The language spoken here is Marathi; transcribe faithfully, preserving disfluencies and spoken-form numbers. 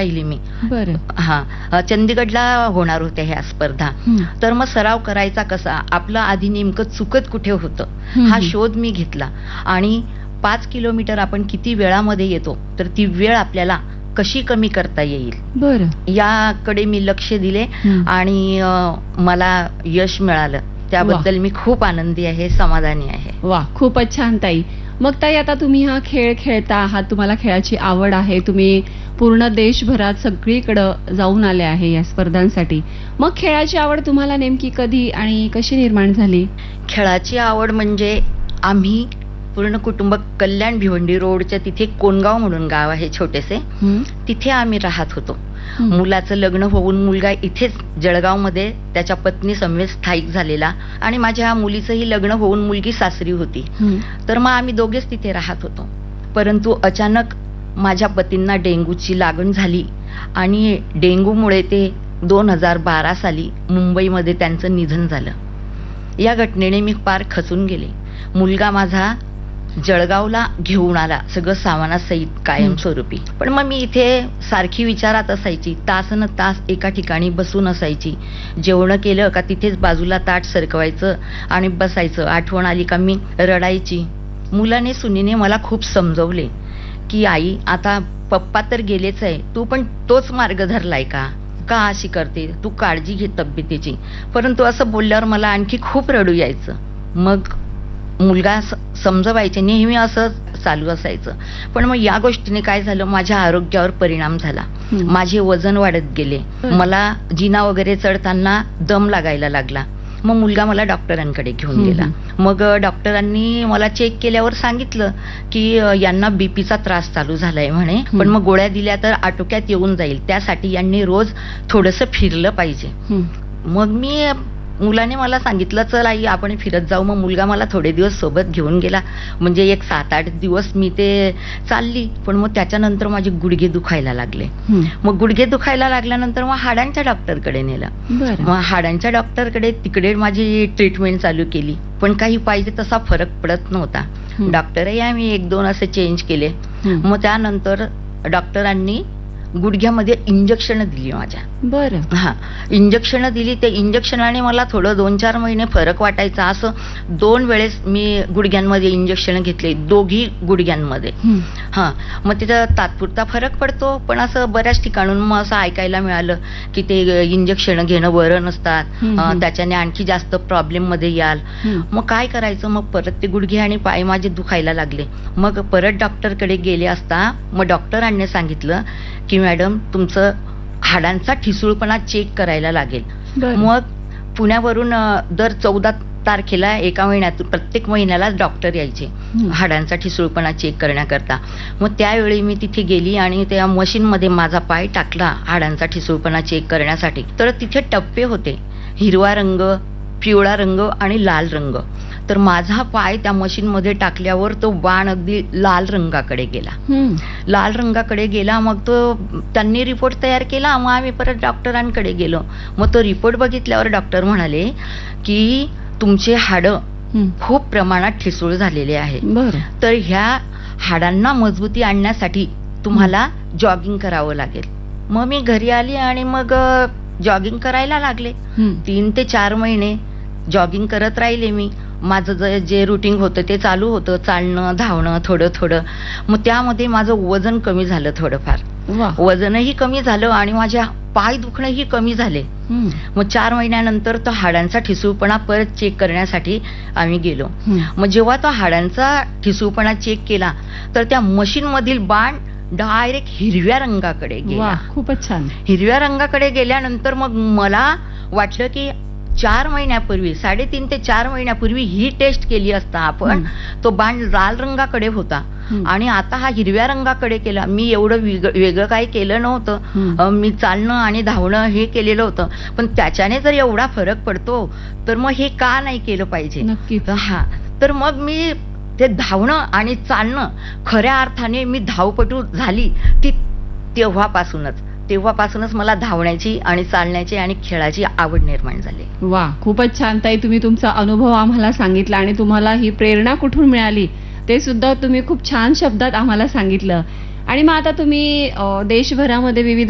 राहिली मी. बरं. हा, चंदीगडला होणार होत्या ह्या स्पर्धा. तर मग सराव करायचा कसा, आपलं आधी नेमकं चुकत कुठे होतं हा शोध मी घेतला. आणि पाच किलोमीटर आपण किती वेळामध्ये येतो, तर ती वेळ आपल्याला कशी कमी करता येईल बरं याकडे मी लक्ष दिले. आणि मला यश मिळालं, त्याबद्दल मी खूप आनंदी आहे, समाधानी आहे. वा, खूपच छान ताई. मग ताई, आता तुम्ही हा खेळ खेळता आहात, तुम्हाला खेळाची आवड आहे, तुम्ही पूर्ण देशभरात सगळीकडे जाऊन आले आहे या स्पर्धांसाठी. मग खेळाची आवड तुम्हाला नेमकी कधी आणि कशी निर्माण झाली? खेळाची आवड म्हणजे आम्ही पूर्ण कुटुंब कल्याण भिवंडी रोडच्या तिथे कोणगाव म्हणून गाव आहे छोटेसे, तिथे आम्ही राहत होतो. मुलाचं लग्न होऊन मुलगा इथेच जळगावमध्ये त्याच्या पत्नी समेत स्थायिक झालेला, आणि माझ्या मुलीचंही लग्न होऊन मुलगी सासरी होती. तर मग आम्ही दोघेच तिथे राहत होतो. परंतु अचानक माझ्या पतींना डेंग्यूची लागण झाली, आणि डेंग्यूमुळे ते दोन हजार बारा साली मुंबईमध्ये त्यांचं निधन झालं. या घटनेने मी फार खचून गेले. मुलगा माझा जळगावला घेऊन आला सगळं सामानासहित कायमस्वरूपी. पण मग मी इथे सारखी विचारात असायची, तास न तास एका ठिकाणी बसून असायची. जेवण केलं का तिथेच बाजूला ताट सरकवायचं आणि बसायचं. आठवण आली का मी रडायची. मुलाने सुनीने मला खूप समजवले की आई, आता पप्पा तर गेलेच आहे, तू पण तोच मार्ग धरलाय का, का अशी करते, तू काळजी घे तब्येतीची. परंतु असं बोलल्यावर मला आणखी खूप रडू यायचं. मग मुलगा समजवायचे, नेहमी असं चालू असायचं. पण मग या गोष्टीने काय झालं, माझ्या आरोग्यावर परिणाम झाला. माझे वजन वाढत गेले, मला जिना वगैरे चढताना दम लागायला लागला. मग मुलगा मला डॉक्टरांकडे घेऊन गेला. मग डॉक्टरांनी मला चेक केल्यावर सांगितलं की यांना बीपीचा त्रास चालू झालाय म्हणे, पण मग गोळ्या दिल्या तर आटोक्यात येऊन जाईल, त्यासाठी यांनी रोज थोडंसं फिरलं पाहिजे. मग मी मुलाने मला सांगितलं, चल आई आपण फिरत जाऊ. मग मुलगा मला थोडे दिवस सोबत घेऊन गेला, म्हणजे एक सात आठ दिवस मी ते चालली. पण मग त्याच्यानंतर माझे गुडघे दुखायला लागले. मग गुडघे दुखायला लागल्यानंतर मग हाडांच्या डॉक्टरकडे नेलं. मग हाडांच्या डॉक्टरकडे तिकडे माझी ट्रीटमेंट चालू केली, पण काही पाहिजे तसा फरक पडत नव्हता. डॉक्टरही आम्ही एक दोन असे चेंज केले. मग त्यानंतर डॉक्टरांनी गुडघ्यामध्ये इंजेक्शन दिली माझ्या. बरं. हा, इंजेक्शन दिली. ते इंजेक्शनाने मला थोडं दोन चार महिने फरक वाटायचा. असं दोन वेळेस मी गुडघ्यांमध्ये इंजेक्शन घेतले, दोघी गुडघ्यांमध्ये. हा, मग तिथं तात्पुरता फरक पडतो, पण असं बऱ्याच ठिकाणून मग असं ऐकायला मिळालं की ते इंजेक्शन घेणं बरं नसतात, त्याच्याने आणखी जास्त प्रॉब्लेम मध्ये याल. मग काय करायचं, मग परत ते गुडघे आणि पाय माझे दुखायला लागले. मग परत डॉक्टरकडे गेले असता मग डॉक्टरांनी सांगितलं की मॅडम, तुमचं हाडांचा ठिसूळपणा चेक करायला लागेल. मग पुण्यावरून दर चौदा तारखेला एका महिन्यातून प्रत्येक महिन्यालाच डॉक्टर यायचे हाडांचा ठिसूळपणा चेक करण्याकरता. मग त्यावेळी मी तिथे गेली आणि त्या मशीनमध्ये माझा पाय टाकला हाडांचा ठिसूळपणा चेक करण्यासाठी. तर तिथे टप्पे होते, हिरवा रंग, पिवळा रंग आणि लाल रंग. तर माझा पाय त्या मशीन मध्ये टाकल्यावर तो बाण अगदी लाल रंगाकडे गेला. लाल रंगाकडे गेला. मग तो त्यांनी रिपोर्ट तयार केला. मग आम्ही परत डॉक्टरांकडे गेलो. मग तो रिपोर्ट बघितल्यावर डॉक्टर म्हणाले की तुमचे हाड खूप प्रमाणात ठिसूळ झालेले आहे, तर ह्या हाडांना मजबूती आणण्यासाठी तुम्हाला जॉगिंग करावं लागेल. मग मी घरी आली आणि मग जॉगिंग करायला लागले. तीन ते चार महिने जॉगिंग करत राहिले मी. माझं जे रुटीन होतं ते चालू होतं, चालणं धावणं थोडं थोडं. मग त्यामध्ये माझं वजन कमी झालं, थोडंफार वजनही कमी झालं आणि माझ्या पाय दुखणंही कमी झाले. मग चार महिन्यानंतर तो हाडांचा ठिसूळपणा परत चेक करण्यासाठी आम्ही गेलो. मग जेव्हा तो हाडांचा ठिसूळपणा चेक केला तर त्या मशीन मधील बाण डायरेक्ट हिरव्या रंगाकडे गेला. खूपच छान. हिरव्या रंगाकडे गेल्यानंतर मग मला वाटलं की चार महिन्यापूर्वी साडेतीन ते चार महिन्यापूर्वी ही टेस्ट केली असता आपण, तो बाण लाल रंगाकडे होता आणि आता हा हिरव्या रंगाकडे केला. मी एवढं वेगळं काही केलं नव्हतं, मी चालणं आणि धावणं हे केलेलं होतं, पण त्याच्याने जर एवढा फरक पडतो तर मग हे का नाही केलं पाहिजे. नक्की. हा, तर मग मी ते धावणं आणि चालणं, खऱ्या अर्थाने मी धावपटू झाली ती तेव्हापासूनच तेव्हापासूनच मला धावण्याची आणि चालण्याची आणि खेळाची आवड निर्माण झाली. वा, खूपच छान ताई, तुम्ही तुमचा अनुभव आम्हाला सांगितला आणि तुम्हाला ही प्रेरणा कुठून मिळाली ते सुद्धा तुम्ही खूप छान शब्दात आम्हाला सांगितलं. आणि मग आता तुम्ही देशभरामध्ये विविध